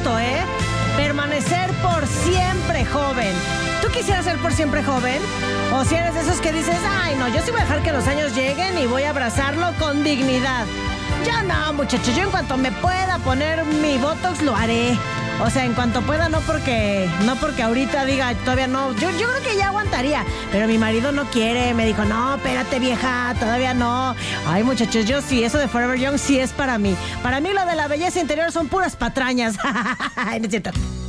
punto, ¿eh? Permanecer por siempre joven. ¿Tú quisieras ser por siempre joven? ¿O si eres de esos que dices, ay, no, yo sí voy a dejar que los años lleguen y voy a abrazarlo con dignidad? Yo no, muchachos, yo en cuanto me pueda poner mi Botox lo haré. O sea, en cuanto pueda, no porque ahorita diga, todavía no. Yo creo que ya aguantaría, pero mi marido no quiere. Me dijo, no, espérate, vieja, todavía no. Ay, muchachos, yo sí, eso de Forever Young sí es para mí. Para mí lo de la belleza interior son puras patrañas. No es cierto.